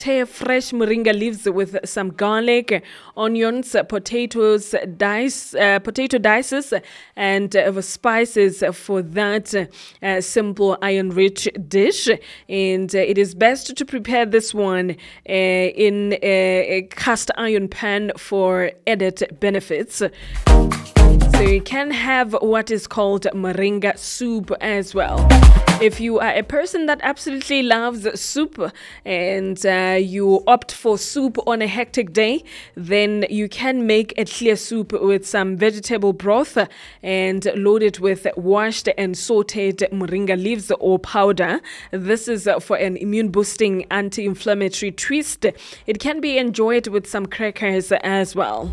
Tear fresh moringa leaves with some garlic, onions, potato dices, and spices for that simple iron-rich dish. And it is best to prepare this one in a cast iron pan for added benefits. So you can have what is called moringa soup as well. If you are a person that absolutely loves soup and you opt for soup on a hectic day, then you can make a clear soup with some vegetable broth and load it with washed and sauteed moringa leaves or powder. This is for an immune boosting anti-inflammatory twist. It can be enjoyed with some crackers as well.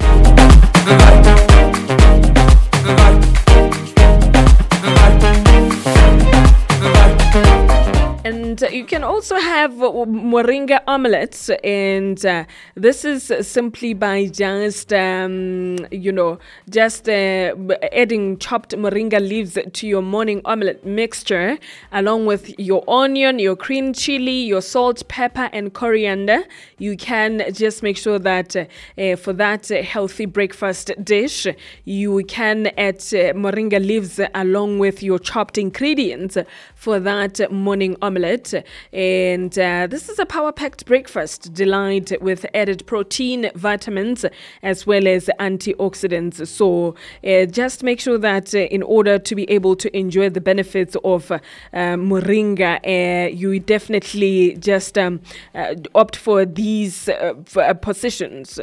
And you can also have moringa omelets, and this is simply by just adding chopped moringa leaves to your morning omelet mixture, along with your onion, your green chili, your salt, pepper, and coriander. You can just make sure that for that healthy breakfast dish, you can add moringa leaves along with your chopped ingredients for that morning omelet. And this is a power-packed breakfast delight with added protein, vitamins, as well as antioxidants. So just make sure that in order to be able to enjoy the benefits of moringa, you definitely just opt for these positions,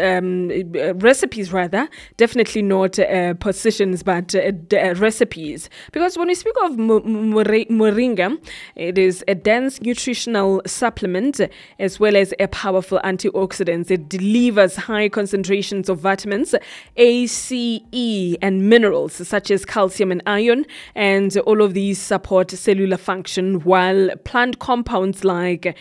recipes rather, definitely not positions, but recipes. Because when we speak of moringa, it is a dense nutritional supplement as well as a powerful antioxidant. It delivers high concentrations of vitamins A, C, E, and minerals such as calcium and iron, and all of these support cellular function, while plant compounds like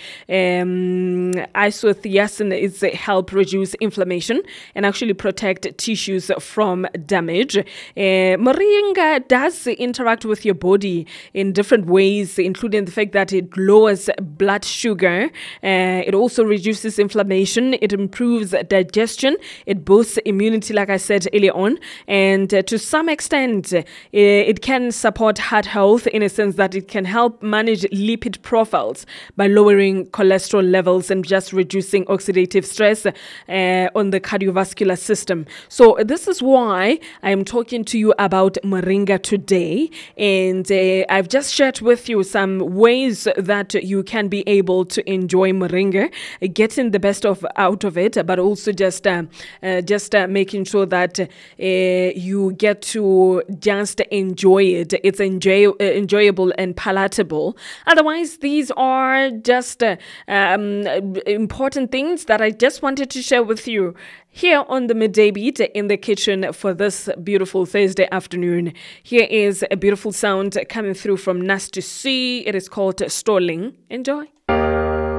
isothiocyanate help reduce inflammation and actually protect tissues from damage. Moringa does interact with your body in different ways, including the fact that it lowers blood sugar. It also reduces inflammation. It improves digestion. It boosts immunity, like I said earlier on. And to some extent, it can support heart health in a sense that it can help manage lipid profiles by lowering cholesterol levels and just reducing oxidative stress on the cardiovascular system. So this is why I'm talking to you about moringa today. And I've just shared with you some ways that you can be able to enjoy moringa, getting the best out of it, but also just making sure that you get to just enjoy it. It's enjoyable and palatable. Otherwise, these are just important things that I just wanted to share with you here on the Midday Beat in the kitchen for this beautiful Thursday afternoon. Here is a beautiful sound coming through from Nasty C. It is called Stalling. Enjoy.